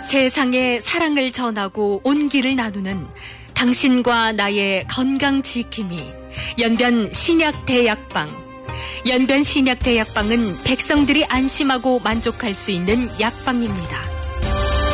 세상에 사랑을 전하고 온기를 나누는 당신과 나의 건강 지킴이 연변 신약대약방. 연변 신약대약방은 백성들이 안심하고 만족할 수 있는 약방입니다.